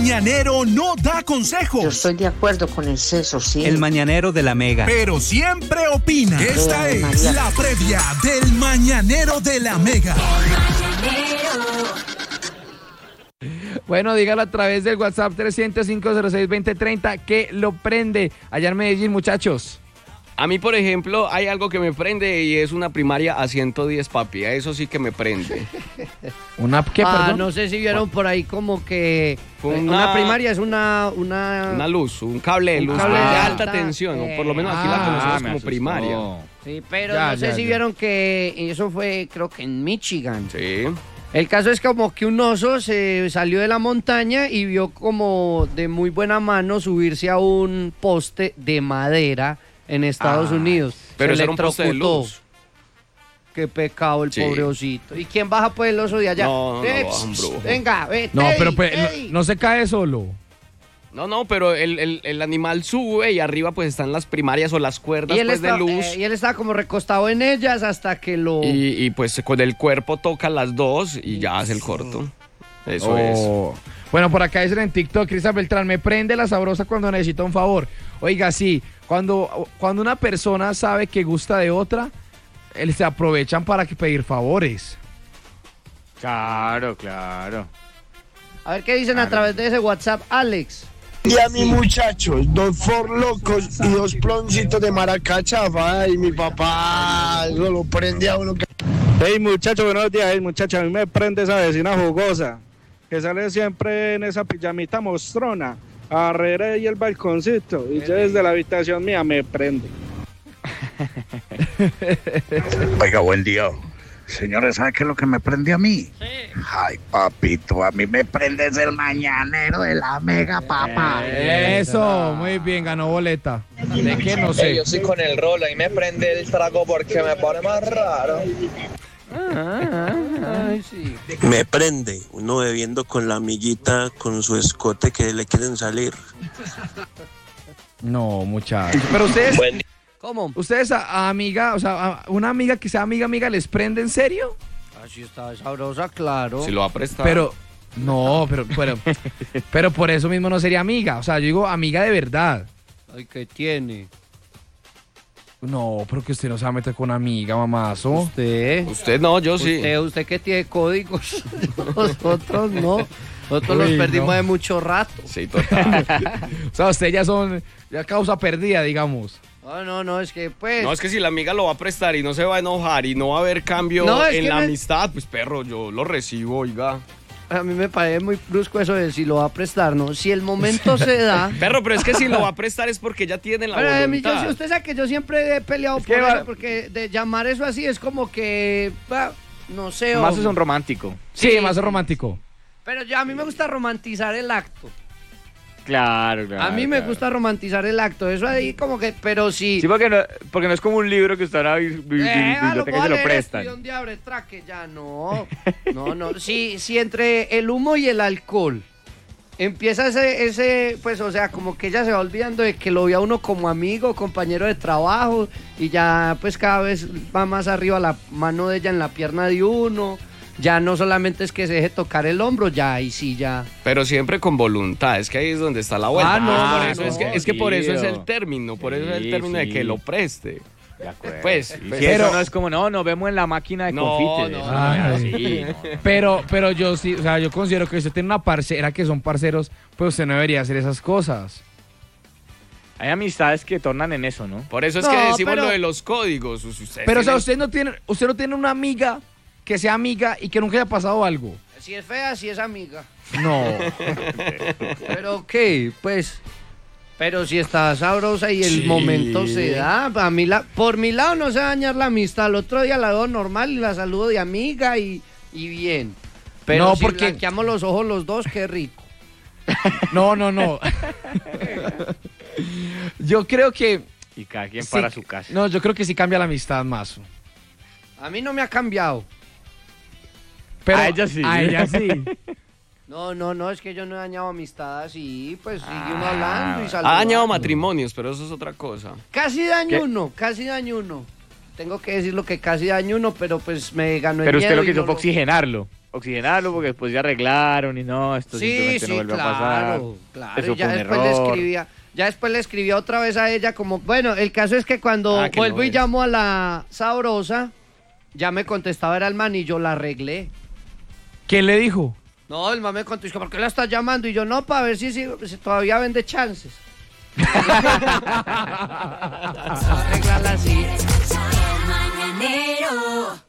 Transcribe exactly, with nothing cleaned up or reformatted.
mañanero no da consejos. Yo estoy de acuerdo con el Ceso, sí. El mañanero de la Mega. Pero siempre opina. Esta es María. La previa del mañanero de la Mega. Bueno, dígalo a través del WhatsApp trescientos cinco cero seis veinte treinta que lo prende allá en Medellín, muchachos. A mí, por ejemplo, hay algo que me prende y es una primaria a ciento diez, papi. A eso sí que me prende. ¿Una qué, ah, perdón? No sé si vieron por ahí como que una, una primaria es una... Una, una luz, un cable de luz cable de alta ah, tensión. Eh, o por lo menos aquí ah, la conocemos como primaria. Sí, pero ya, no sé ya, si ya. vieron que eso fue, creo que en Michigan. Sí. El caso es como que un oso se salió de la montaña y vio como de muy buena mano subirse a un poste de madera en Estados ah, Unidos. Pero eso era un poste de luz. Qué pecado el sí. pobre osito. ¿Y quién baja pues el oso de allá? No, no, no un brujo. Venga, vete. No, pero pues, no, no se cae solo. No, no, pero el, el, el animal sube y arriba pues están las primarias o las cuerdas pues, está, de luz. Eh, y él está como recostado en ellas hasta que lo... Y, y pues con el cuerpo toca las dos y ya hace el corto. Eso oh. es. Bueno, por acá dicen en TikTok, Cristian Beltrán, me prende la sabrosa cuando necesita un favor. Oiga, sí, cuando, cuando una persona sabe que gusta de otra, él, se aprovechan para que pedir favores. Claro, claro. A ver qué dicen claro. a través de ese WhatsApp, Alex. Y a mi muchachos, dos forlocos y dos ploncitos de maracachafa. Ay, mi papá, eso lo prende a uno. Hey, muchachos, buenos días. Hey, muchachos, a mí me prende esa vecina jugosa que sale siempre en esa pijamita mostrona, arrere y el balconcito, y yo desde la habitación mía me prende. Oiga, buen día. Señores, ¿sabe qué es lo que me prende a mí? Sí. Ay, papito, a mí me prende es el mañanero de la Mega, papá. Eso, muy bien, ganó boleta. ¿De qué? No sé. Hey, yo soy con el rolo y me prende el trago porque me pone más raro. Ah, ay, sí. Me prende uno bebiendo con la amiguita con su escote que le quieren salir. No, muchachos. Pero ustedes, ¿cómo? Ustedes a, a amiga, o sea, a una amiga que sea amiga, amiga, ¿les prende en serio? Así está sabrosa, claro. Si lo va a prestar. Pero, no, pero, pero, pero por eso mismo no sería amiga. O sea, yo digo amiga de verdad. Ay, ¿qué tiene? No, pero que usted no se va a meter con amiga, mamazo. ¿Usted? Usted no, yo sí. ¿Usted, usted que tiene códigos? Nosotros no. Nosotros Uy, los perdimos no. de mucho rato. Sí, total. O sea, ustedes ya son, ya causa perdida, digamos. No, no, no, es que pues... No, es que si la amiga lo va a prestar y no se va a enojar y no va a haber cambio no, en la me... amistad, pues perro, yo lo recibo, oiga. A mí me parece muy brusco eso de si lo va a prestar, ¿no? Si el momento se da... Perro, pero es que si lo va a prestar es porque ya tiene la pero, voluntad. Yo, usted sabe que yo siempre he peleado por eso, porque de llamar eso así es como que... Bah, no sé... Más o... es un romántico. Sí, sí, más es romántico. Pero yo, a mí me gusta romantizar el acto. Claro, claro. A mí me claro. gusta romantizar el acto, eso ahí como que, pero sí. Sí, porque no, porque no es como un libro que usted ahora eh, biblioteca se lo prestan. ¿Y dónde abre traque? Ya no, no, no. Sí, sí, entre el humo y el alcohol empieza ese, ese, pues, o sea, como que ella se va olvidando de que lo ve a uno como amigo, compañero de trabajo, y ya, pues, cada vez va más arriba la mano de ella en la pierna de uno. Ya no solamente es que se deje tocar el hombro, ya ahí sí, ya. Pero siempre con voluntad, es que ahí es donde está la vuelta. Ah, no, ah, por no, eso no, es que, es que por eso es el término, por sí, eso es el término sí. de que lo preste. De acuerdo. Pues, sí, pues pero eso no es como, no, nos vemos en la máquina de no, confite. No, no, no, no, sí, no. Pero, pero yo sí, o sea, yo considero que usted tiene una parcera que son parceros, pues usted no debería hacer esas cosas. Hay amistades que tornan en eso, ¿no? Por eso es no, que decimos pero, lo de los códigos. Usted pero, tiene... o sea, usted no tiene, usted no tiene una amiga que sea amiga y que nunca haya pasado algo. Si es fea, si es amiga. No. Pero qué, pues, pero si está sabrosa y el sí. momento se da, a mí la, por mi lado no se va a dañar la amistad. El otro día la veo normal y la saludo de amiga y, y bien. Pero no, si porque blanqueamos los ojos los dos, qué rico. No, no, no. Yo creo que... Y cada quien sí, para su casa. No, yo creo que sí cambia la amistad más. A mí no me ha cambiado. Pero a ella sí. A ella sí. No, no, no, es que yo no he dañado amistad así, pues sigue uno hablando y saludando. Ha dañado matrimonios, pero eso es otra cosa. Casi daño uno, casi daño uno. Tengo que decir lo que casi daño uno, pero pues me ganó el Pero miedo. usted lo que hizo no fue lo... oxigenarlo. oxigenarlo porque después se arreglaron y no, esto Sí, simplemente sí, no vuelve claro, a pasar. claro. Eso Y ya fue un después le error. escribía, ya después le escribía otra vez a ella como, bueno, el caso es que cuando Ah, que vuelvo no y es. llamo a la sabrosa, ya me contestaba era el man y yo la arreglé. ¿Qué le dijo? No, el man me contestó, ¿por qué la estás llamando? Y yo, no, para ver si, si, si todavía vende chances. Arreglarla así. Mañanero.